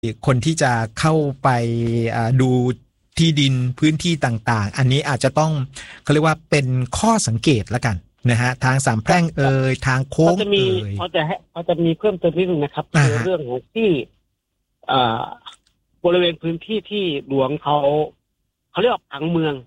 คนที่จะเข้าไปดูที่ดินพื้นที่ต่างๆอันนี้อาจจะต้องเขาเรียกว่าเป็นข้อสังเกตแล้วกันนะฮะทางสามแพร่งทางโค้งเขาจะมีเพิ่มเติมนิดนึงนะครับคือเรื่องของที่บริเวณพื้นที่ที่หลวงเขาเรียกว่าผังเมือง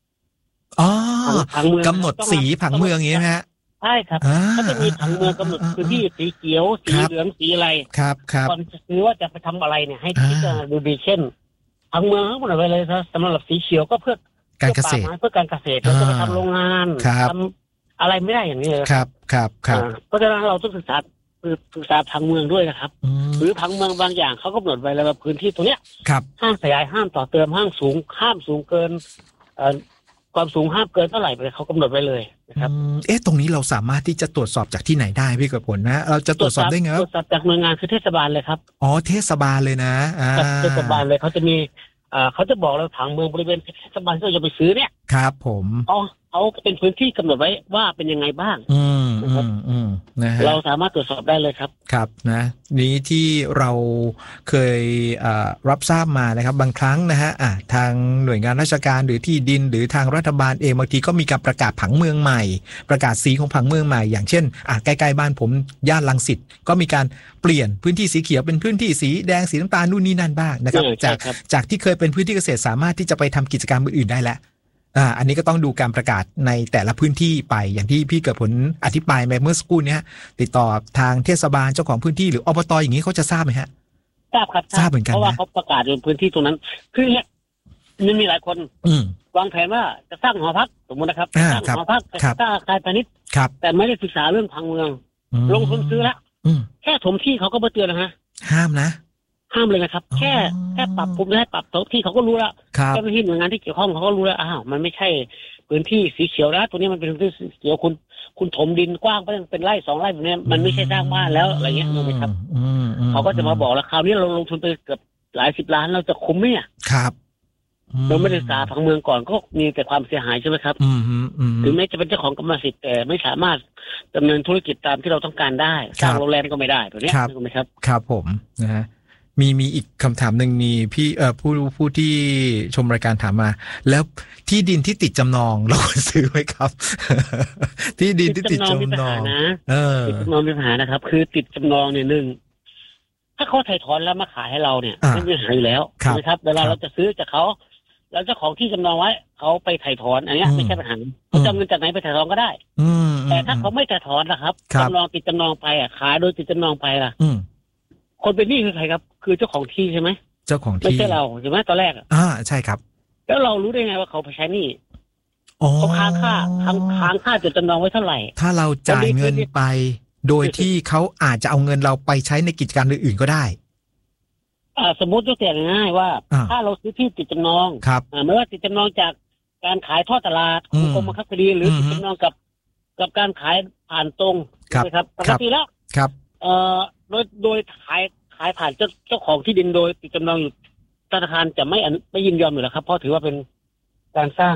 ผังเมืองกำหนดสีผังเมืองอย่างนี้ไหมฮะใช่ครับเขาจะมีผังเมืองกำหนดพื้นที่สีเขียวสีเหลืองสีอะไรครับก่อนจะซื้อว่าจะไปทำอะไรเนี่ยให้คิดดูดีเช่นผังเมืองทั้งหมดไปเลยครับสำหรับสีเขียวก็เพื่อการเกษตรเพื่อการเกษตรเราจะไปทำโรงงานทำอะไรไม่ได้อย่างนี้เลยครับเพราะฉะนั้นเราต้องศึกษาผังเมืองด้วยนะครับหรือผังเมืองบางอย่างเขากำหนดไว้แล้วว่าพื้นที่ตรงเนี้ยห้ามขยายห้ามต่อเติมห้ามสูงเกินความสูงห้ามเกินเท่าไหร่ไปเขากำหนดไว้เลยนะครับตรงนี้เราสามารถที่จะตรวจสอบจากที่ไหนได้พี่กับผลนะเราจะตรวจสอบได้ไงตรวจสอบจากหน่วยงานคือเทศบาลเลยครับเทศบาลเลยนะเทศบาลเลยเขาจะมีเขาจะบอกเราผังเมืองบริเวณเทศบาลที่เราจะไปซื้อเนี่ยครับผมเขาเป็นพื้นที่กำหนดไว้ว่าเป็นยังไงบ้างนะครับนะฮะเราสามารถตรวจสอบได้เลยครับครับนะนี้ที่เราเคยรับทราบมานะครับบางครั้งนะฮะทางหน่วยงานราชการหรือที่ดินหรือทางรัฐบาลเองบางทีก็มีการประกาศผังเมืองใหม่ประกาศสีของผังเมืองใหม่อย่างเช่นใกล้ๆบ้านผมย่านรังสิตก็มีการเปลี่ยนพื้นที่สีเขียวเป็นพื้นที่สีแดงสีน้ำตาลนู่นนี่นั่นบ้างนะครับจากที่เคยเป็นพื้นที่เกษตรสามารถที่จะไปทำกิจกรรมอื่นๆได้แล้วอันนี้ก็ต้องดูการประกาศในแต่ละพื้นที่ไปอย่างที่พี่เกิดผลอธิบายไปเมื่อสักครู่นี้ติดต่อทางเทศบาลเจ้าของพื้นที่หรืออบตอย่างนี้เขาจะทราบไหมฮะทราบครับทราบเหมือนกันเพราะว่าเขาประกาศในพื้นที่ตรงนั้นคือมันมีหลายคนวางแผนว่าจะสร้างหอพักสมมตินะครับสร้างหอพักสร้างอาคารพาณิชย์แต่ไม่ได้ศึกษาเรื่องผังเมืองลงทุนซื้อแล้วแค่ถมที่เขาก็มาเตือนนะฮะห้ามเลยนะครับแค่ปรับภูมิให้ปรับที่เขาก็รู้แล้วเจ้าหน้าที่หน่วยงานที่เกี่ยวข้องเขาก็รู้แล้วมันไม่ใช่พื้นที่สีเขียวนะตัวนี้มันเป็นพื้นที่สีเขียวคุณถมดินกว้างไปเป็นไร่2 ไร่แบบนี้มันไม่ใช่สร้างบ้านแล้วอะไรเงี้ยรู้ไหมครับเขาก็จะมาบอกแล้วคราวนี้เราลงทุนไปเกือบหลาย10 ล้านเราจะคุ้มไหมเนี่ยครับเราไม่ได้ศึกษาผังเมืองก่อนก็มีแต่ความเสียหายใช่ไหมครับถึงแม้จะเป็นเจ้าของกรรมสิทธิ์แต่ไม่สามารถดำเนินธุรกิจตามที่เราต้องการได้สร้างโรงแรมก็ไม่ได้ตัวนี้ถูกไหมครับครับผมนะฮะมีอีกคำถามหนึ่งมีพี่ผู้ที่ชมรายการถามมาแล้วที่ดินที่ติดจำนองเราซื้อไหมครับที่ดินที่ติดจำนองติดจำนองมีปัญหานะครับคือติดจำนองเนี่ยถ้าเขาถ่ายถอนแล้วมาขายให้เราเนี่ยไม่มีปัญหาอยู่แล้วใช่ไหมครับเวลาเราจะซื้อจากเขาแล้วเจ้าของที่จำนองไว้เขาไปถ่ายถอนอันนี้ไม่ใช่ปัญหาเขาจะเอาเงินจากไหนไปถ่ายถอนก็ได้แต่ถ้าเขาไม่ถ่ายถอนนะครับจำนองติดจำนองไปขายโดยติดจำนองไปล่ะคนเป็นหนี้คือใครครับคือเจ้าของที่ใช่ไหมเจ้าของที่ไม่ใช่เราใช่ไหมตอนแรกใช่ครับแล้วเรารู้ได้ไงว่าเขาไปใช้หนี้เขาค้างค่าจดจำนองไว้เท่าไหร่ถ้าเราจ่ายเงินไปโดยที่เขาอาจจะเอาเงินเราไปใช้ในกิจการอื่นๆก็ได้สมมติยกตัวอย่างง่ายว่าถ้าเราซื้อที่ติดจำนองไม่ว่าติดจำนองจากการขายทอดตลาดของกรมบังคับคดีหรือติดจำนองกับการขายผ่านตรงนะครับปกติแล้วโดยขายผ่านเจ้าของที่ดินโดยติดจำนองอยู่ธนาคารจะไม่ยินยอมอยู่แล้วครับเพราะถือว่าเป็นการสร้าง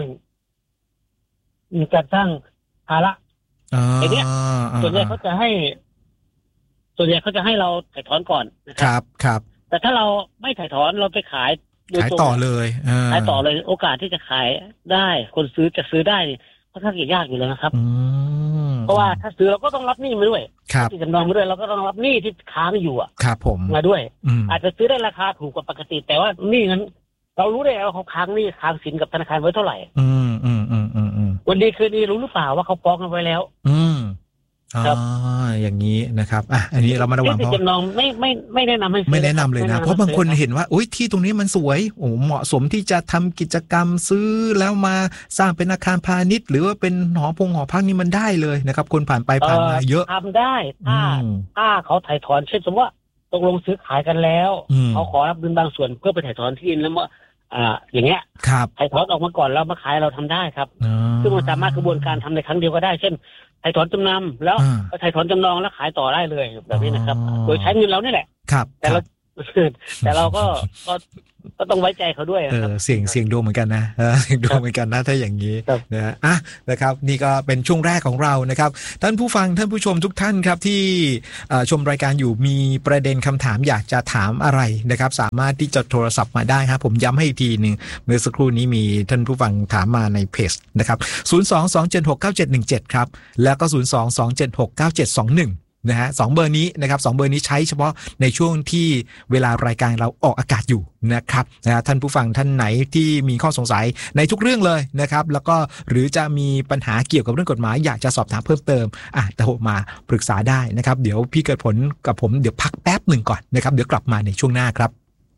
ภาระไอ้เนี้ยส่วนใหญ่เขาจะให้เราถ่ายถอนก่อนนะครับแต่ถ้าเราไม่ถ่ายถอนเราไปขายต่อเลยโอกาสที่จะขายได้คนซื้อจะซื้อได้ค่อนข้างยากอยู่แล้วนะครับเพราะว่าถ้าซื้อเราก็ต้องรับหนี้มาด้วยที่จำนองมาด้วยเราก็ต้องรับหนี้ที่ค้างอยู่ครับผมมาด้วยอาจจะซื้อได้ราคาถูกกว่าปกติแต่ว่าหนี้นั้นเรารู้ได้ว่าเขาค้างหนี้ค้างสินกับธนาคารไว้เท่าไหร่วันดีคืนดีรู้หรือเปล่าว่าเขาฟ้องกันไว้แล้วอย่างนี้นะครับอันนี้เรามาระวังเพราะจำนองไม่แนะนำให้ไม่แนะนำเลยนะเพราะบางคนเห็นว่าที่ตรงนี้มันสวยเหมาะสมที่จะทำกิจกรรมซื้อแล้วมาสร้างเป็นอาคารพาณิชย์หรือว่าเป็นหอพักนี่มันได้เลยนะครับคนผ่านไปผ่านมาเยอะทำได้ถ้าเขาถ่ายถอนเช่นสมมติว่าตกลงซื้อขายกันแล้วเขาขอรับเงินบางส่วนเพื่อไปถ่ายถอนที่ดินแล้วอย่างเงี้ยถ่ายถอนออกมาก่อนแล้วมาขายเราทำได้ครับซึ่งมันสามารถกระบวนการทำในครั้งเดียวก็ได้เช่นถ่ายถอนจำนำแล้วถ่ายถอนจำนองแล้วขายต่อได้เลยแบบนี้นะครับโดยใช้เงินเรานี่แหละแต่แต่เราก็ต้องไว้ใจเขาด้วยครับเสี่ยงดวงเหมือนกันนะเสี่ยงดวงเหมือนกันนะถ้าอย่างนี้นะนะครับนี่ก็เป็นช่วงแรกของเรานะครับท่านผู้ฟังท่านผู้ชมทุกท่านครับที่ชมรายการอยู่มีประเด็นคำถามอยากจะถามอะไรนะครับสามารถที่จะโทรศัพท์มาได้ครับผมย้ำให้อีกทีนึงเมื่อสักครู่นี้มีท่านผู้ฟังถามมาในเพจนะครับ022769717ครับแล้วก็022769721นะฮะ2เบอร์นี้นะครับ2เบอร์นี้ใช้เฉพาะในช่วงที่เวลารายการเราออกอากาศอยู่นะครับท่านผู้ฟังท่านไหนที่มีข้อสงสัยในทุกเรื่องเลยนะครับแล้วก็หรือจะมีปัญหาเกี่ยวกับเรื่องกฎหมายอยากจะสอบถามเพิ่มเติมโทรมาปรึกษาได้นะครับเดี๋ยวพี่เกิดผลกับผมเดี๋ยวพักแป๊บหนึ่งก่อนนะครับเดี๋ยวกลับมาในช่วงหน้าครับ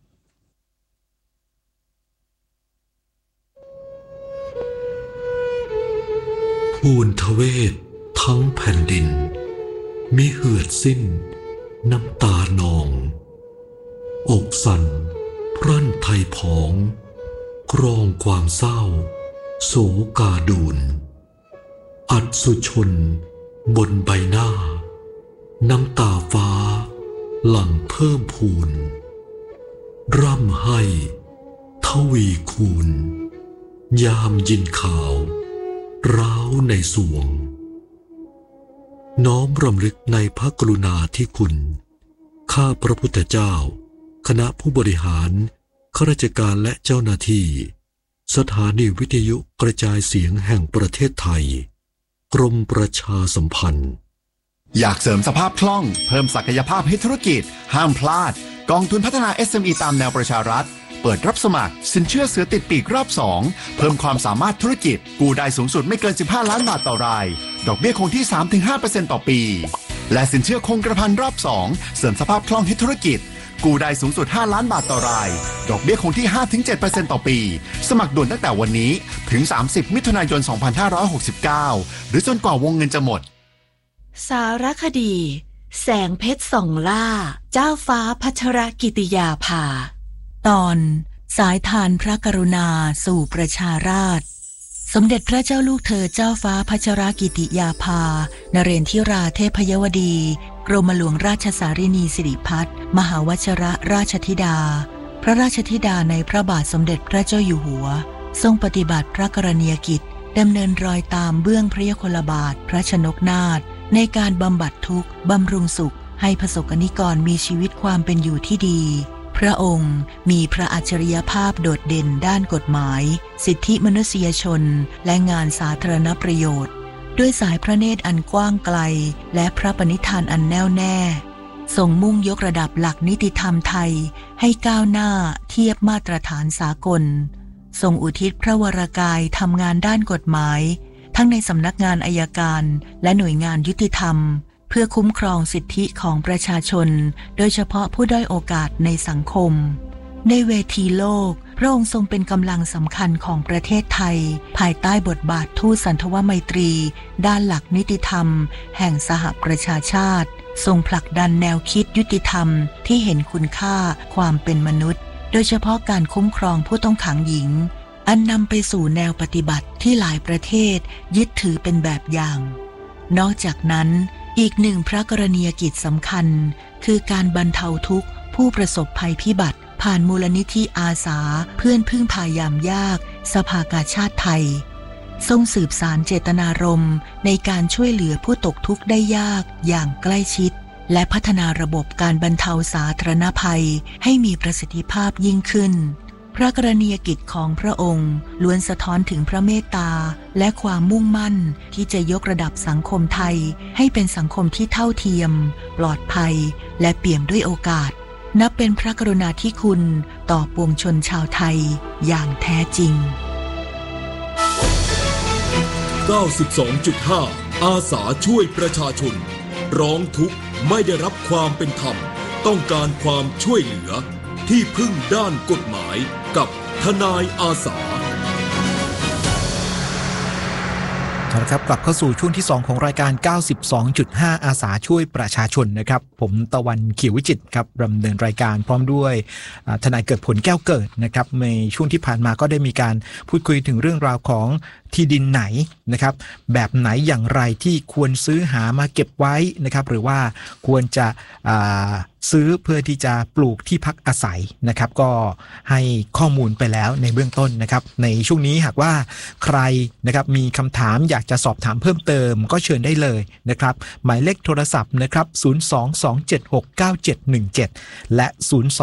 ภูนทเวศทั้งแผ่นดินมิเหือดสิ้นน้ำตานองอกสั่นพรั่นไทยผองกรองความเศร้าโศกาดูนอัศสุชนบนใบหน้าน้ำตาฟ้าหลั่งเพิ่มพูนร่ำให้ทวีคูณยามยินข่าวร้าวในสวงน้อมรำลึกในพระกรุณาธิคุณข้าพระพุทธเจ้าคณะผู้บริหารข้าราชการและเจ้าหน้าที่สถานีวิทยุกระจายเสียงแห่งประเทศไทยกรมประชาสัมพันธ์อยากเสริมสภาพคล่องเพิ่มศักยภาพให้ธุรกิจห้ามพลาดกองทุนพัฒนา SME ตามแนวประชารัฐเปิดรับสมัครสินเชื่อเสือติดปีกรอบ2เพิ่มความสามารถธุรกิจกู้ได้สูงสุดไม่เกิน15ล้านบาทต่อรายดอกเบี้ยคงที่ 3-5% ต่อปีและสินเชื่อคงกระพันรอบ2เสริมสภาพคล่องให้ธุรกิจกู้ได้สูงสุด5ล้านบาทต่อรายดอกเบี้ยคงที่ 5-7% ต่อปีสมัครด่วนตั้งแต่วันนี้ถึง30มิถุนายน2569หรือจนกว่าวงเงินจะหมดสารคดีแสงเพชรส่องล่าเจ้าฟ้าพัชรกิติยาภาตอนสายทานพระกรุณาสู่ประชาราษฎร์สมเด็จพระเจ้าลูกเธอเจ้าฟ้าพัชรกิติยาภานเรนทิราเทพยวดีกรมหลวงราชสารินีสิริพัฒน์มหาวชรราชธิดาพระราชธิดาในพระบาทสมเด็จพระเจ้าอยู่หัวทรงปฏิบัติพระกรณียกิจดำเนินรอยตามเบื้องพระยุคลบาทพระชนกนาถในการบำบัดทุกข์บำรุงสุขให้ประสบกนิกรมีชีวิตความเป็นอยู่ที่ดีพระองค์มีพระอัจฉริยภาพโดดเด่นด้านกฎหมายสิทธิมนุษยชนและงานสาธารณประโยชน์ด้วยสายพระเนตรอันกว้างไกลและพระปณิธานอันแน่วแน่ทรงมุ่งยกระดับหลักนิติธรรมไทยให้ก้าวหน้าเทียบมาตรฐานสากลทรงอุทิศพระวรกายทำงานด้านกฎหมายทั้งในสำนักงานอัยการและหน่วยงานยุติธรรมเพื่อคุ้มครองสิทธิของประชาชนโดยเฉพาะผู้ด้อยโอกาสในสังคมในเวทีโลกพระองค์ทรงเป็นกำลังสำคัญของประเทศไทยภายใต้บทบาททูตสันทวไมตรีด้านหลักนิติธรรมแห่งสหประชาชาติทรงผลักดันแนวคิดยุติธรรมที่เห็นคุณค่าความเป็นมนุษย์โดยเฉพาะการคุ้มครองผู้ต้องขังหญิงอันนำไปสู่แนวปฏิบัติที่หลายประเทศยึดถือเป็นแบบอย่างนอกจากนั้นอีกหนึ่งพระกรณียกิจสำคัญคือการบรรเทาทุกข์ผู้ประสบภัยพิบัติผ่านมูลนิธิอาสาเพื่อนพึ่งพายามยากสภากาชาดไทยทรงสืบสานเจตนารมณ์ในการช่วยเหลือผู้ตกทุกข์ได้ยากอย่างใกล้ชิดและพัฒนาระบบการบรรเทาสาธารณภัยให้มีประสิทธิภาพยิ่งขึ้นพระกรณียกิจของพระองค์ล้วนสะท้อนถึงพระเมตตาและความมุ่งมั่นที่จะยกระดับสังคมไทยให้เป็นสังคมที่เท่าเทียมปลอดภัยและเปี่ยมด้วยโอกาสนับเป็นพระกรุณาธิคุณต่อปวงชนชาวไทยอย่างแท้จริง 92.5 อาสาช่วยประชาชนร้องทุกข์ไม่ได้รับความเป็นธรรมต้องการความช่วยเหลือที่พึ่งด้านกฎหมายกับทนายอาสาครับกลับเข้าสู่ช่วงที่2ของรายการ 92.5 อาสาช่วยประชาชนนะครับผมตะวันเขียววิจิตรครับดำเนินรายการพร้อมด้วยทนายเกิดผลแก้วเกิดนะครับในช่วงที่ผ่านมาก็ได้มีการพูดคุยถึงเรื่องราวของที่ดินไหนนะครับแบบไหนอย่างไรที่ควรซื้อหามาเก็บไว้นะครับหรือว่าควรจะซื้อเพื่อที่จะปลูกที่พักอาศัยนะครับก็ให้ข้อมูลไปแล้วในเบื้องต้นนะครับในช่วงนี้หากว่าใครนะครับมีคำถามอยากจะสอบถามเพิ่มเติมก็เชิญได้เลยนะครับหมายเลขโทรศัพท์นะครับ022769717และ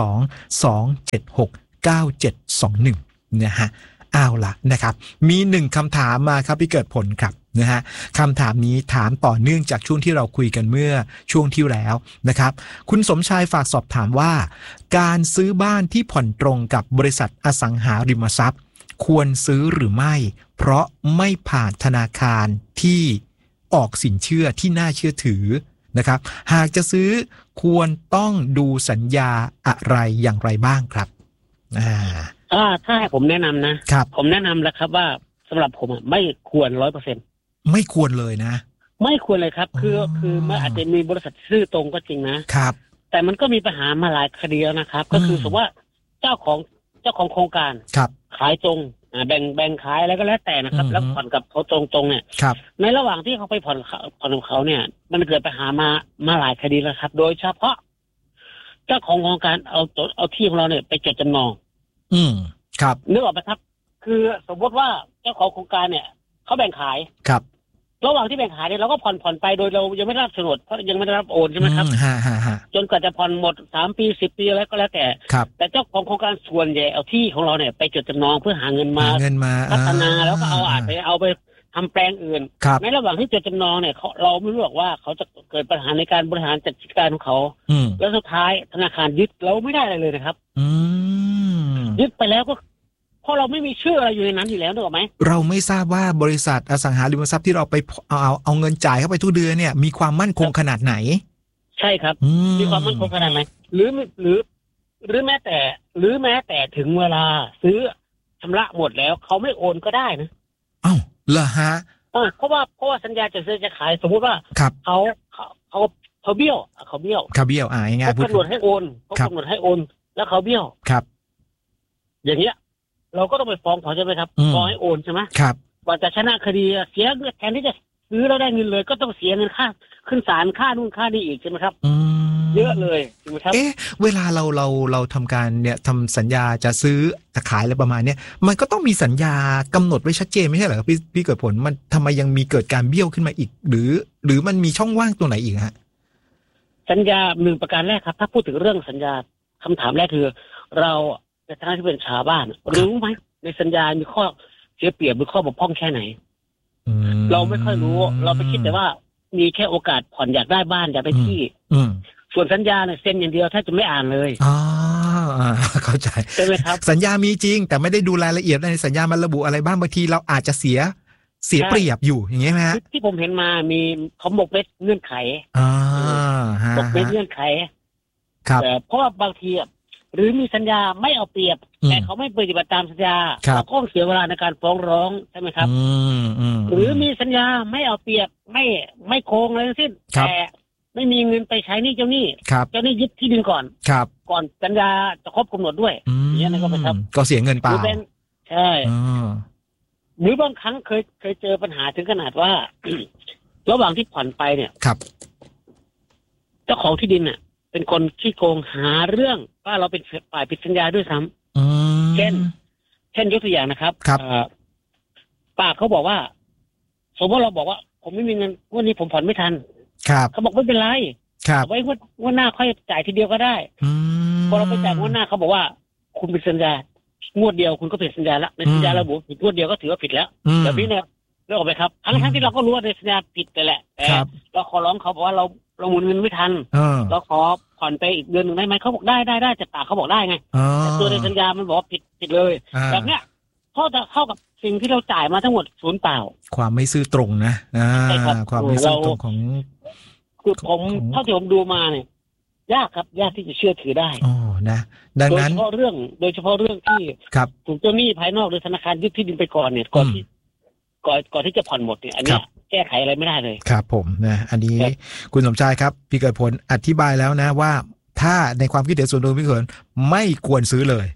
022769721นะฮะเอาล่ะนะครับมี1คำถามมาครับพี่เกิดผลครับนะฮะคำถามนี้ถามต่อเนื่องจากช่วงที่เราคุยกันเมื่อช่วงที่แล้วนะครับคุณสมชายฝากสอบถามว่าการซื้อบ้านที่ผ่อนตรงกับบริษัทอสังหาริมทรัพย์ควรซื้อหรือไม่เพราะไม่ผ่านธนาคารที่ออกสินเชื่อที่น่าเชื่อถือนะครับหากจะซื้อควรต้องดูสัญญาอะไรอย่างไรบ้างครับถ้าให้ผมแนะนำนะครับผมแนะนำแล้วครับว่าสำหรับผมไม่ควร 100% ไม่ควรเลยนะไม่ควรเลยครับคือมันอาจจะมีบริษัทซื้อตรงก็จริงนะครับแต่มันก็มีปัญหามาหลายคดีแล้วนะครับก็คือสมมติว่าเจ้าของโครงการขายตรงแบ่งขายอะไรก็แล้วแต่นะครับแล้วผ่อนกับเขาตรงเนี่ยในระหว่างที่เขาไปผ่อนของเขาเนี่ยมันเกิดปัญหามาหลายคดีแล้วครับโดยเฉพาะเจ้าของโครงการเอาที่ของเราเนี่ยไปจดจำนองครับนึกออกไหมครับคือสมมติว่าเจ้าของโครงการเนี่ยเขาแบ่งขายครับระหว่างที่แบ่งขายเนี่ยเราก็ผ่อนไปโดยเรายังไม่ได้รับโฉนดเพราะยังไม่ได้รับโอนใช่ไหมครับจนกว่าจะผ่อนหมด3 ปี10 ปีอะไรก็แล้วแต่เจ้าของโครงการส่วนใหญ่เอาที่ของเราเนี่ยไปจดจำนองเพื่อหาเงินมาพัฒนาแล้วก็อาจจะเอาไปทำแปลงอื่นในระหว่างที่จดจำนองเนี่ยเราไม่รู้หรอกว่าเขาจะเกิดปัญหาในการบริหารจัดการของเขาแล้วสุดท้ายธนาคารยึดเราไม่ได้อะไรเลยนะครับยึดไปแล้วก็เพราะเราไม่มีชื่ออะไรอยู่ในนั้นอยู่แล้วนึกออกไหมเราไม่ทราบว่าบริษัทอสังหาริมทรัพย์ที่เราไปเอาเงินจ่ายเข้าไปทุกเดือนเนี่ยมีความมั่นคงขนาดไหนใช่ครับมีความมั่นคงขนาดไหนหรือแม้แต่ถึงเวลาซื้อชำระหมดแล้วเขาไม่โอนก็ได้นะอ้าวเหรอฮะเพราะว่าสัญญาจะซื้อจะขายสมมุติว่าเขาเบี้ยวง่ายๆเขากำหนดให้โอนแล้วเขาเบี้ยวครับอย่างเงี้ยเราก็ต้องไปฟ้องเขาใช่ไหมครับฟ้องให้โอนใช่ไหมครับว่าจะชนะคดีเสียเงินแทนที่จะซื้อแล้วได้เงินเลยก็ต้องเสียเงินค่าขึ้นศาลค่านู่นค่านี่อีกใช่ไหมครับเยอะเลยใช่ไหมครับเวลาเราทำการเนี่ยทำสัญญาจะซื้อจะขายอะไรประมาณเนี้ยมันก็ต้องมีสัญญากำหนดไว้ชัดเจนไม่ใช่เหรอพี่เกิดผลมันทำไมยังมีเกิดการเบี้ยวขึ้นมาอีกหรือมันมีช่องว่างตัวไหนอีกฮะสัญญา1ประการแรกครับถ้าพูดถึงเรื่องสัญญาคำถามแรกคือเราในฐานะที่เป็นชาวบ้านรู้ไหมในสัญญามีข้อเสียเปรียบหรือข้อบกพร่องแค่ไหนเราไม่ค่อยรู้เราไปคิดแต่ว่ามีแค่โอกาสผ่อนอยากได้บ้านอยากได้ที่ส่วนสัญญาเนี่ยเซ็นอย่างเดียวถ้าจะไม่อ่านเลยเข้าใจใช่ไหมครับสัญญามีจริงแต่ไม่ได้ดูรายละเอียดในสัญญามันระบุอะไรบ้างบางทีเราอาจจะเสียเปรียบอยู่อย่างงี้ไหมฮะที่ผมเห็นมามีเขาบอกเป็นเงื่อนไขบอกเป็นเงื่อนไขครับเพราะว่าบางทีหรือมีสัญญาไม่เอาเปรียบแต่เขาไม่ปฏิบัติตามสัญญาเราก็เสียเวลาในการฟ้องร้องใช่ไหมครับหรือมีสัญญาไม่เอาเปรียบไม่โกงอะไรทั้งสิ้นแต่ไม่มีเงินไปใช้หนี้เจ้าหนี้ยึดที่ดินก่อนสัญญาจะครบกำหนดด้วยอย่างนี้นะครับก็เสียเงินเปล่าใช่หรือบางครั้งเคยเจอปัญหาถึงขนาดว่าระหว่างที่ผ่อนไปเนี่ยเจ้าของที่ดินเนี่ยเป็นคนขี้โกงหาเรื่องว่าเราเป็นฝ่ายผิดสัญญาด้วยซ้ำเช่นยกตัวอย่างนะครับป้าเขาบอกว่าสมมติเราบอกว่าผมไม่มีเงินวันนี้ผมผ่อนไม่ทันเขาบอกไม่เป็นไรไว้วันหน้าค่อยจ่ายทีเดียวก็ได้พอเราไปจ่ายวันหน้าเขาบอกว่าคุณผิดสัญญางวดเดียวคุณก็ผิดสัญญาแล้วในสัญญาระบุผิดงวดเดียวก็ถือว่าผิดแล้วแบบนี้เนี่ยเรื่องออกไปครับทั้งที่เราก็รู้ว่าในสัญญาผิดไปแหละแต่เราขอร้องเขาบอกว่าเราหมุนเงินไม่ทันเราขอผ่อนไปอีกเดือนหนึ่งได้ไหมเขาบอกได้จะปากเขาบอกได้ไงแต่ตัวในสัญญามันบอกว่าผิดเลยแบบเนี้ยเข้ากับสิ่งที่เราจ่ายมาทั้งหมดศูนย์เปล่าความไม่ซื่อตรงนะความไม่ซื่อตรงของคือผมเท่าที่ผมดูมาเนี่ยยากครับยากที่จะเชื่อถือได้นะดังนั้นโดยเฉพาะเรื่องที่ถูกเจ้าหนี้ภายนอกโดยธนาคารยึดที่ดินไปก่อนเนี่ยก่อนที่จะผ่อนหมดเนี่ยอันนี้แก้ไขอะไรไม่ได้เลยครับผมนะอันนี้คุณสมชายครับพี่เกิดผลอธิบายแล้วนะว่าถ้าในความคิดเห็นส่วนตัวพี่เกิดไม่ควรซื้อเลย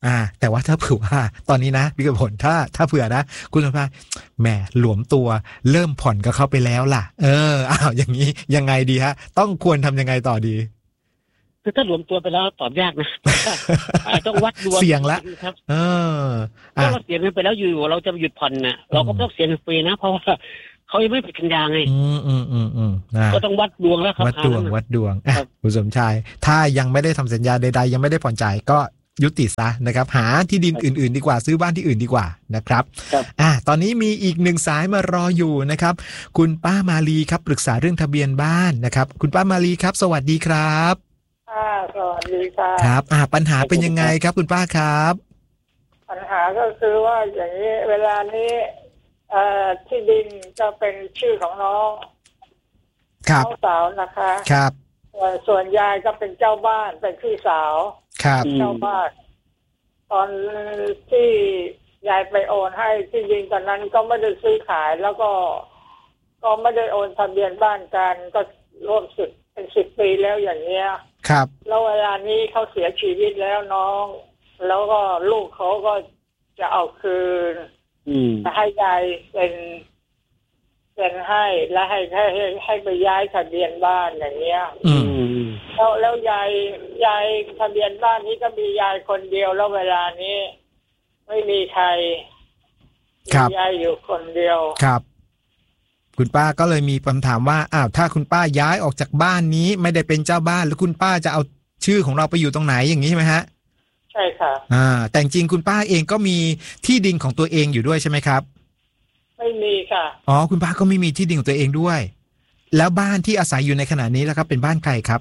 แต่ว่าถ้าเผื่อว่าตอนนี้นะพี่กผลถ้าเผื่อนะคุณสมภารแหมหลวมตัวเริ่มผ่อนกับเขาไปแล้วล่ะอย่างนี้ยังไงดีฮะต้องควรทำยังไงต่อดีคือถ้าหลวมตัวไปแล้วตอบยากนะต้องวัดดวงเสี่ยงละครับถ้าเราเสียเงินไปแล้วอยู่เราจะหยุดผ่อนน่ะเราก็ต้องเสียเงินฟรีนะเพราะว่าเขายังไม่ผิดสัญญาไงก็ต้องวัดดวงแล้วครับวัดดวงคุณสมชายถ้ายังไม่ได้ทำสัญญาใดๆยังไม่ได้ผ่อนจ่ายก็ยุติซะนะครับหาที่ดินอื่นๆดีกว่าซื้อบ้านที่อื่นดีกว่านะครับตอนนี้มีอีกหนึ่งสายมารออยู่นะครับคุณป้ามาลีครับปรึกษาเรื่องทะเบียนบ้านนะครับคุณป้ามาลีครับสวัสดีครับสวัสดีค่ะครับปัญหาเป็นยังไงครับคุณป้าครับปัญหาก็คือว่าอย่างนี้เวลานี้ที่ดินจะเป็นชื่อของน้องสาวนะคะครับส่วนยายก็เป็นเจ้าบ้านเป็นพี่สาวครับเจ้าบ้านตอนที่ยายไปโอนให้ที่ดินตอนนั้นก็ไม่ได้ซื้อขายแล้วก็ไม่ได้โอนทะเบียนบ้านกันก็ร่วมเป็น10 ปีแล้วอย่างเงี้ยครับแล้วเวลานี้เขาเสียชีวิตแล้วน้องแล้วก็ลูกเขาก็จะเอาคืนจะให้ยายเป็นให้และให้ไปย้ายทะเบียนบ้านอย่างเงี้ยแล้วยายทะเบียนบ้านนี้ก็มียายคนเดียวแล้วเวลานี้ไม่มีใครมียายอยู่คนเดียวครับคุณป้าก็เลยมีคำถามว่าถ้าคุณป้าย้ายออกจากบ้านนี้ไม่ได้เป็นเจ้าบ้านแล้วคุณป้าจะเอาชื่อของเราไปอยู่ตรงไหนอย่างนี้ใช่ไหมฮะใช่ค่ะแต่จริงคุณป้าเองก็มีที่ดินของตัวเองอยู่ด้วยใช่ไหมครับไม่มีค่ะคุณป้าก็ไม่มีที่ดินของตัวเองด้วยแล้วบ้านที่อาศัยอยู่ในขณะนี้แล้วครับเป็นบ้านใครครับ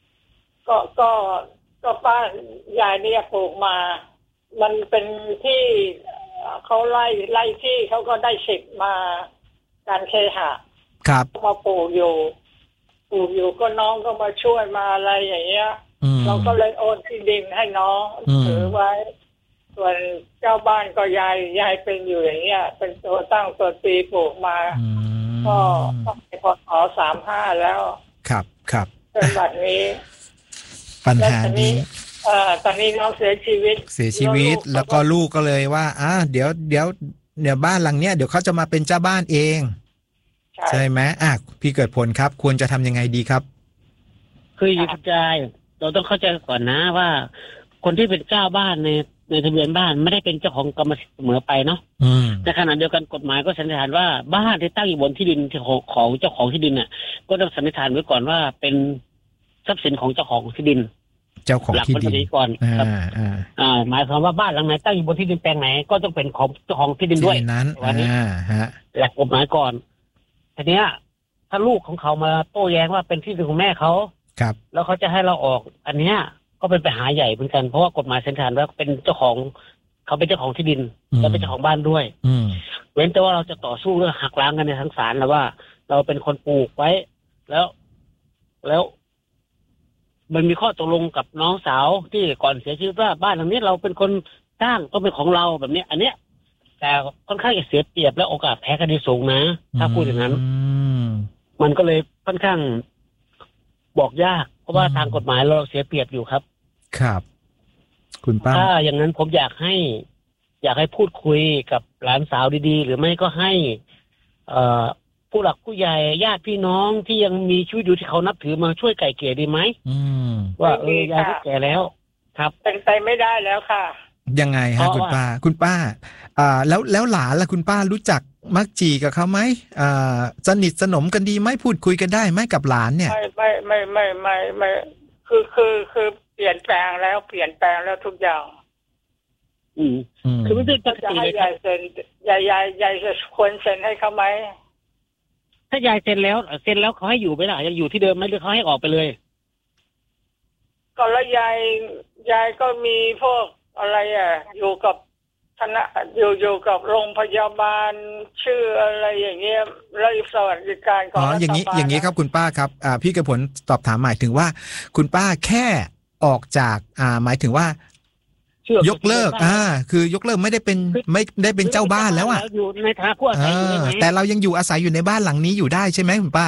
ก็ป้ายายเนี่ยปลูกมามันเป็นที่เขาไล่ที่เขาก็ได้สิทธิ์มาการเคหะครับมาปลูกอยู่ก็น้องก็มาช่วยมาอะไรอย่างเงี้ยเราก็เลยโอนที่ดินให้น้องถือไว้ส่วนเจ้าบ้านก็ยายเป็นอยู่อย่างเงี้ยเป็นตัวตั้งตัวตีปลูกมาก็ไปพศ35แล้วครับเป็นแบบนี้ปัญหานี้ตอนนี้น้องเสียชีวิตแล้วก็ลูกก็เลยว่าเดี๋ยวบ้านหลังเนี้ยเดี๋ยวเขาจะมาเป็นเจ้าบ้านเองใช่ไหมพี่เกิดผลครับควรจะทำยังไงดีครับคือเข้าใจเราต้องเข้าใจก่อนนะว่าคนที่เป็นเจ้าบ้านในทะเบียนบ้านไม่ได้เป็นเจ้าของกรรมสิทธิ์เสมอไปเนาะแต่ขณะเดียวกันกฎหมายก็สันนิษฐานว่าบ้านที่ตั้งอยู่บนที่ดินของเจ้าของที่ดินน่ะก็ต้องสันนิษฐานไว้ก่อนว่าเป็นทรัพย์สินของเจ้าของที่ดินเจ้าของที่ดินก่อนครับหมายความว่าบ้านหลังไหนตั้งอยู่บนที่ดินแปลงไหนก็ต้องเป็นของเจ้าของที่ดินด้วยนั้นวันนี้หลักกฎหมายก่อนทีเนี้ยถ้าลูกของเขามาโต้แย้งว่าเป็นที่ดินของแม่เขาครับแล้วเขาจะให้เราออกอันเนี้ยก็เป็นปัญหาใหญ่เหมือนกันเพราะว่ากฎหมายสันนิษฐานว่าเป็นเจ้าของเขาเป็นเจ้าของที่ดินและเป็นเจ้าของบ้านด้วยเว้นแต่ว่าเราจะต่อสู้เรื่องหักล้างกันในทางศาลแล้วว่าเราเป็นคนปลูกไว้แล้วมันมีข้อตกลงกับน้องสาวที่ก่อนเสียชีวิตว่าบ้านหลังนี้เราเป็นคนสร้างต้องเป็นของเราแบบนี้อันเนี้ยแต่ค่อนข้างจะเสียเปรียบและโอกาสแพ้คดีสูงนะถ้าพูดอย่างนั้นมันก็เลยค่อนข้างบอกยากเพราะว่าทางกฎหมายเราเสียเปรียบอยู่ครับครับคุณป้าถ้าอย่างนั้นผมอยากให้พูดคุยกับหลานสาวดีๆหรือไม่ก็ให้ผู้หลักผู้ใหญ่ญาติพี่น้องที่ยังมีชีวิตอยู่ที่เขานับถือมาช่วยไก่เกลี่ยดีไหมว่ายายแก่แล้วครับเป็นไปไม่ได้แล้วค่ะยังไงฮะคุณป้าแล้วหลานล่ะคุณป้ารู้จักมักจีกับเขาไหมสนิทสนมกันดีไหมพูดคุยกันได้ไหมกับหลานเนี่ยไม่คือเปลี่ยนแปลงแล้วทุกอย่างคือไม่ได้ตั้งใจเลยยายเซ็นยายจะควรเซ็นให้เขาไหมถ้ายายเซ็นแล้วเขาให้อยู่ไหมล่ะยังอยู่ที่เดิมไหมหรือเขาให้ออกไปเลยก็แล้วยายก็มีพวกอะไรอยู่กับอยู่กับโรงพยาบาลชื่ออะไรอย่างเงี้ยแล้วสวัสดิการของรัฐบาลอย่างนี้ครับคุณป้าครับพี่กระผลตอบถามหมายถึงว่าคุณป้าแค่ออกจากหมายถึงว่ายกเลิกคือยกเลิกไม่ได้เป็นเจ้าบ้านแล้วอยู่ในฐานะผู้อาศัยอยู่แต่เรายังอยู่อาศัยอยู่ในบ้านหลังนี้อยู่ได้ใช่ไหมคุณป้า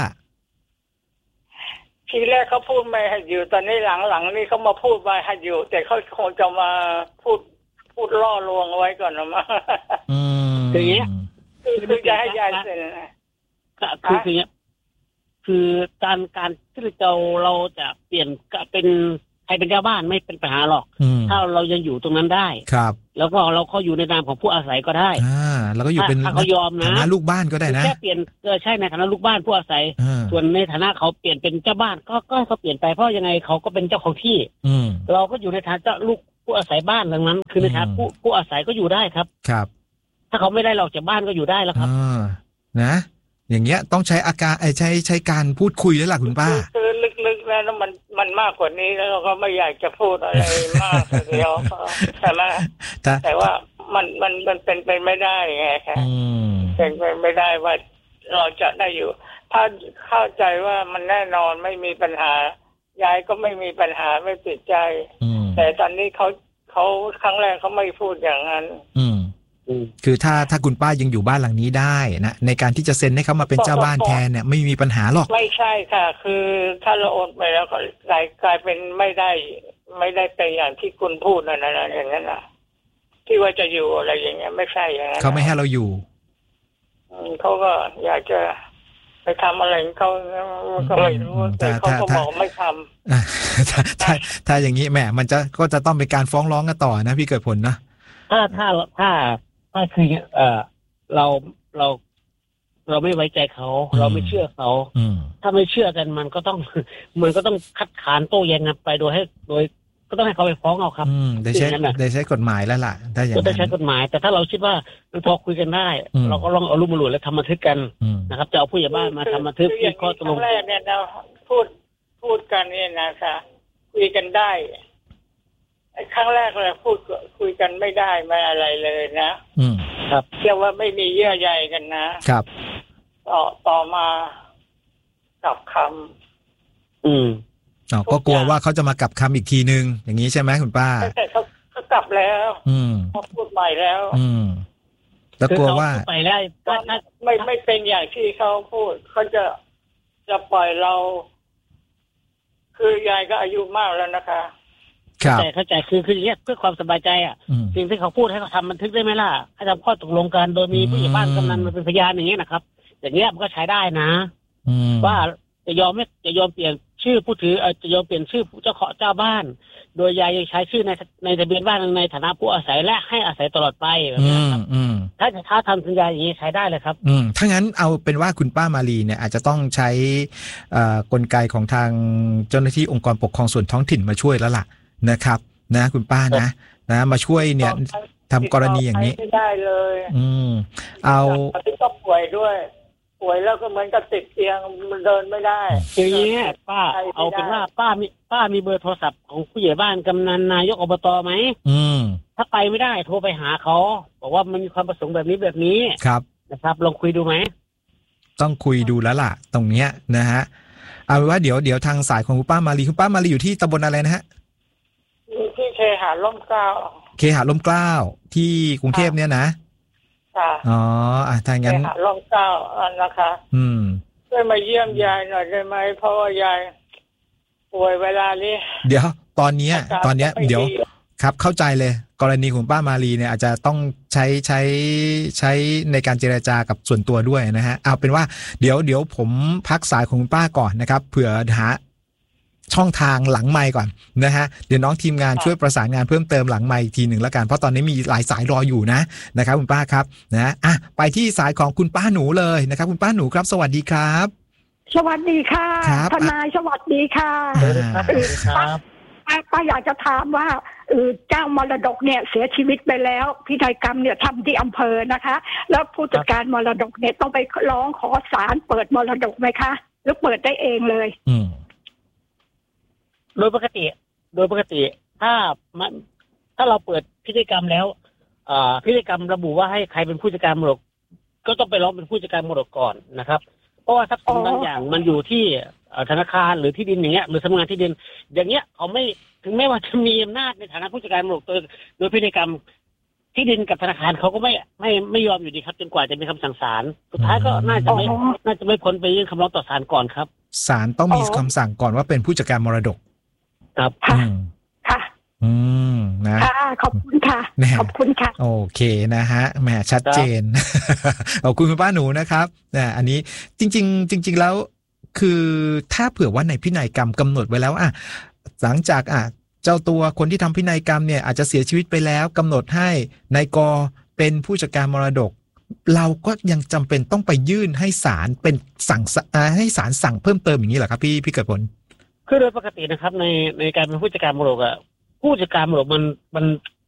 ทีแรกเขาพูดไม่ให้อยู่ตอนนี้หลังนี่เขามาพูดว่าให้อยู่แต่เขาคงจะมาพูพูดล่อลวงเอาไว้ก่อนนะมาคืออย่างเงี้ยคือจะให้ยายเซ็นคืออย่างเงี้ยคือการที่เราจะเปลี่ยนเป็นใครเป็นเจ้าบ้านไม่เป็นปัญหาหรอกถ้าเรายังอยู่ตรงนั้นได้ครับแล้วก็เราเข้าอยู่ในนามของผู้อาศัยก็ได้แล้วก็อยู่เป็นเขายอมนะฐานะลูกบ้านก็ได้นะแค่เปลี่ยนใช่ในฐานะลูกบ้านผู้อาศัยส่วนในฐานะเขาเปลี่ยนเป็นเจ้าบ้านก็เขาเปลี่ยนไปเพราะยังไงเขาก็เป็นเจ้าของที่เราก็อยู่ในฐานะเจ้าลูกผู้อาศัยบ้านดังนั้นคือในฐานะผู้อาศัยก็อยู่ได้ครับครับถ้าเขาไม่ได้เราจากบ้านก็อยู่ได้แล้วครับนะอย่างเงี้ยต้องใช้อาการใช้การพูดคุยแล้วล่ะคุณป้าคือลึกๆแล้วมันมากกว่านี้แล้วเราก็ไม่อยากจะพูดอะไรมากเดียวใช่ไหมแต่ว่ามันเป็นไปไม่ได้ไงครับเป็นไปไม่ได้ว่าเราจะได้อยู่ถ้าเข้าใจว่ามันแน่นอนไม่มีปัญหายายก็ไม่มีปัญหาไม่ติดใจแต่ตอนนี้เขาครั้งแรกเขาไม่พูดอย่างนั้นคือถ้าคุณป้ายังอยู่บ้านหลังนี้ได้นะในการที่จะเซ็นให้เขามาเป็นเจ้าบ้านแทนเนี่ยไม่มีปัญหาหรอกไม่ใช่ค่ะคือถ้าเราโอนไปแล้วก็กลายเป็นไม่ได้เป็นอย่างที่คุณพูดนั่นอย่างนั้นนะที่ว่าจะอยู่อะไรอย่างเงี้ยไม่ใช่อย่างนั้นเขาไม่ให้เราอยู่เขาก็อยากจะไปทำอะไรเขาก็ไม่รู้แต่เขาก็บอกไม่ทำถ้าอย่างนี้แหมมันก็จะต้องเป็นการฟ้องร้องกันต่อนะพี่เกิดผลนะถ้าคือเราไม่ไว้ใจเขาเราไม่เชื่อเขาถ้าไม่เชื่อกันมันก็ต้องคัดค้านโต้แย้งกันไปโดยก็ต้องให้เขาไปฟ้องเอาครับได้ใช้กฎหมายแล้วล่ะถ้าอย่างนั้นได้ใช้กฎหมายแต่ถ้าเราคิดว่าพอคุยกันได้เราก็ลองเอารูปมาหลุดแล้วทำบันทึกกันนะครับจะเอาผู้ใหญ่บ้านมาทำบันทึกที่ข้อตกลงแรกเนี่ยเราพูดกันเนี่ยนะคะคุยกันได้ครั้งแรกเลยคุยกันไม่ได้ไม่อะไรเลยนะครับเรียกว่าไม่มีเยื่อใยกันนะครับต่อมากลับคำก็กลัวว่าเขาจะมากลับคำอีกทีนึงอย่างนี้ใช่ไหมคุณป้าแต่เขากลับแล้วเขาพูดใหม่แล้วแล้วกลัวว่าไปได้ไม่เป็นอย่างที่เขาพูดเขาจะปล่อยเราคือยายก็อายุมากแล้วนะคะเข้าใจคืออย่างเงี้ยเพื่อความสบายใจสิ่งที่เขาพูดให้เขาทำบันทึกได้ไหมล่ะให้ทำข้อตกลงกันโดยมีผู้ใหญ่บ้านกำนันมาเป็นพยานอย่างเงี้ยนะครับอย่างเงี้ยมันก็ใช้ได้นะว่าจะยอมเปลี่ยนชื่อผู้ถือจะยอมเปลี่ยนชื่อเจ้าของเจ้าบ้านโดยยายยังใช้ชื่อในทะเบียนบ้านในฐานะผู้อาศัยและให้อาศัยตลอดไปแบบนี้ครับถ้าทำสัญญาอย่างนี้ใช้ได้เลยครับถ้างั้นเอาเป็นว่าคุณป้ามาลีเนี่ยอาจจะต้องใช้กลไกของทางเจ้าหน้าที่องค์กรปกครองส่วนท้องถิ่นมาช่วยแล้วล่ะนะครับนะคุณป้านะมาช่วยเนี่ยทำกรณีอย่างนี้ไม่ได้เลยเอาก็ป่วยด้วยป่วยแล้วก็เหมือนกับติดเตียงมันเดินไม่ได้อย่างนี้ป้าเอาเป็นว่าป้ามีเบอร์โทรศัพท์ของผู้ใหญ่บ้านกำนันนายกอบตไหมถ้าไปไม่ได้โทรไปหาเขาบอกว่ามันมีความประสงค์แบบนี้ครับนะครับลองคุยดูไหมต้องคุยดูแล้วล่ะตรงเนี้ยนะฮะเอาเป็นว่าเดี๋ยวทางสายของคุณป้ามาลีอยู่ที่ตำบลอะไรนะฮะที่เคหะร่มเกล้าที่กรุงเทพเนี่ยนะอ๋อถ้างั้นเคหะร่มเกล้านะคะช่วยมาเยี่ยมยายหน่อยได้ไหมเพราะว่ายายป่วยเวลานี้เดี๋ยวตอนเนี้ยเดี๋ยวครับเข้าใจเลยกรณีของป้ามาลีเนี่ยอาจจะต้องใช้ในการเจรจากับส่วนตัวด้วยนะฮะเอาเป็นว่าเดี๋ยวผมพักสายของคุณป้าก่อนนะครับเผื่อหาช่องทางหลังไมค์ก่อนนะฮะเดี๋ยวน้องทีมงานช่วยประสานงานเพิ่มเติมหลังไมค์อีกทีหนึ่งแล้วกันเพราะตอนนี้มีหลายสายรออยู่นะครับคุณป้าครับนะไปที่สายของคุณป้าหนูเลยนะครับคุณป้าหนูครับสวัสดีครับสวัสดีค่ะทนายสวัสดีค่ะป้าอยากจะถามว่าเจ้ามรดกเนี่ยเสียชีวิตไปแล้วพิธีกรรมเนี่ยทำที่อำเภอนะคะแล้วผู้จัดการมรดกเนี่ยต้องไปร้องขอศาลเปิดมรดกไหมคะหรือเปิดได้เองเลยโดยปกติถ้าเราเปิดพิธีกรรมแล้วพิธีกรรมระบุว่าให้ใครเป็นผู้จัดการมรดกก็ต้องไปร้องเป็นผู้จัดการมรดกก่อนนะครับเพราะว่าทรัพย์สินบางอย่างมันอยู่ที่ธนาคารหรือที่ดินอย่างเงี้ยหรือสำนักงานที่ดินอย่างเงี้ยเขาไม่ถึงแม้ว่าจะมีอำนาจในฐานะผู้จัดการมรดกโดยพิธีกรรมที่ดินกับธนาคารเขาก็ไม่ยอมอยู่ดีครับจนกว่าจะมีคำสั่งศาลสุดท้ายก็น่าจะไม่พ้นไปยื่นคำร้องต่อศาลก่อนครับศาลต้องมีคำสั่งก่อนว่าเป็นผู้จัดการมรดกครับค่ะนะขอบคุณค่ะขอบคุณค่ะโอเคนะฮะแหมชัดเจนขอบคุณคุณป้าหนูนะครับอันนี้จริงแล้วคือถ้าเผื่อว่าในพินัยกรรมกำหนดไว้แล้วหลังจากเจ้าตัวคนที่ทำพินัยกรรมเนี่ยอาจจะเสียชีวิตไปแล้วกำหนดให้นายกเป็นผู้จัดการมรดกเราก็ยังจำเป็นต้องไปยื่นให้ศาลเป็นให้ศาลสั่งเพิ่มเติมอย่างนี้เหรอครับพี่เกิดผลคือโดยปกตินะครับในการเป็นผู้จัดการมรดกผู้จัดการมรดกมัน